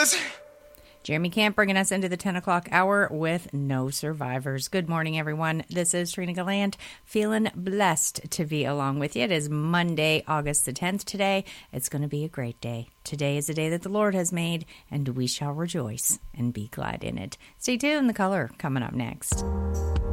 survivors. Jeremy Camp bringing us into the 10 o'clock hour with no survivors. Good morning, everyone. This is Trina Gallant, feeling blessed to be along with you. It is Monday, August the 10th today. It's going to be a great day. Today is a day that the Lord has made, and we shall rejoice and be glad in it. Stay tuned. The color coming up next.